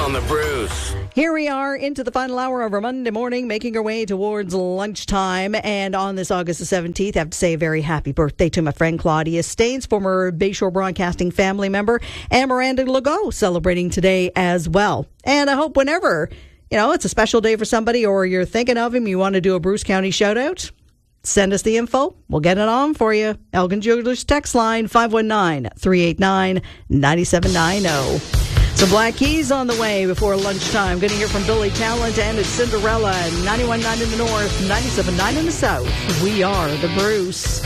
on the Bruce. Here we are into the final hour of our Monday morning, making our way towards lunchtime. And on this August the 17th, I have to say a very happy birthday to my friend Claudia Staines, former Bayshore Broadcasting family member, and Miranda Legault celebrating today as well. And I hope whenever, it's a special day for somebody or you're thinking of him, you want to do a Bruce County shout out, send us the info. We'll get it on for you. Elgin Jewelers text line 519-389-9790. Some Black Keys on the way before lunchtime. Going to hear from Billy Talent and it's Cinderella. 91.9 in the north, 97.9 in the south. We are the Bruce.